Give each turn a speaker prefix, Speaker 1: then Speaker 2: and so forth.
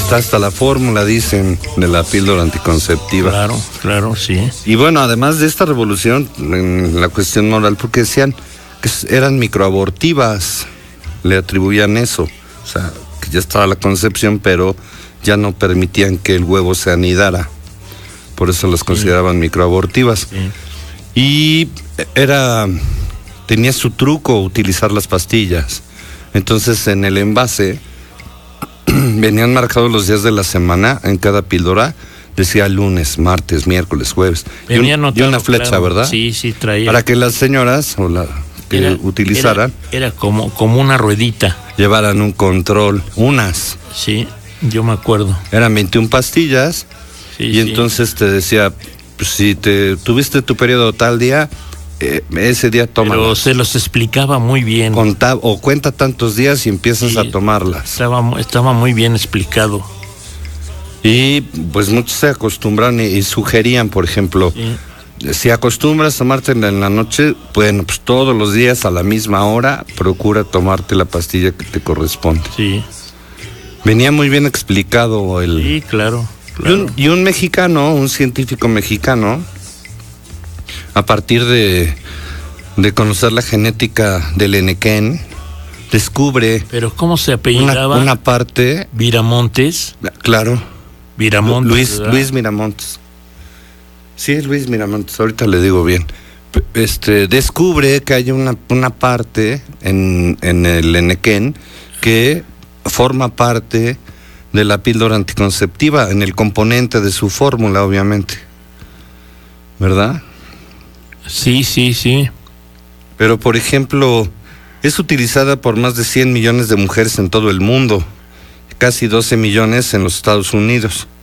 Speaker 1: Está hasta la fórmula, dicen, de la píldora anticonceptiva.
Speaker 2: Claro, sí.
Speaker 1: Y bueno, además de esta revolución en la cuestión moral, porque decían que eran microabortivas, le atribuían eso. O sea, que ya estaba la concepción, pero ya no permitían que el huevo se anidara. Por eso las consideraban microabortivas.
Speaker 2: Sí.
Speaker 1: Y tenía su truco utilizar las pastillas. Entonces en el envase venían marcados los días de la semana en cada píldora. Decía lunes, martes, miércoles, jueves. Y una flecha, claro, ¿verdad?
Speaker 2: Sí, traía.
Speaker 1: Para que las señoras utilizaran.
Speaker 2: Era como una ruedita.
Speaker 1: Llevaran un control, unas.
Speaker 2: Sí, yo me acuerdo.
Speaker 1: Eran 21 pastillas. Sí, y entonces te decía, pues, si tuviste tu periodo tal día, ese día tómalas.
Speaker 2: Pero se los explicaba muy bien.
Speaker 1: Cuenta tantos días y empiezas a tomarlas.
Speaker 2: Estaba muy bien explicado.
Speaker 1: Y pues muchos se acostumbran y sugerían, por ejemplo, si acostumbras a tomarte en la noche, bueno, pues todos los días a la misma hora procura tomarte la pastilla que te corresponde.
Speaker 2: Sí.
Speaker 1: Venía muy bien explicado
Speaker 2: Sí, claro.
Speaker 1: Y un mexicano, un científico mexicano, a partir de conocer la genética del enequén, descubre...
Speaker 2: ¿Pero cómo se apellidaba?
Speaker 1: Una parte...
Speaker 2: ¿Viramontes?
Speaker 1: Claro.
Speaker 2: Viramontes.
Speaker 1: Luis Miramontes. Sí, es Luis Miramontes, ahorita le digo bien. Descubre que hay una parte en el enequén que forma parte de la píldora anticonceptiva, en el componente de su fórmula, obviamente. ¿Verdad?
Speaker 2: Sí.
Speaker 1: Pero, por ejemplo, es utilizada por más de 100 millones de mujeres en todo el mundo, casi 12 millones en los Estados Unidos.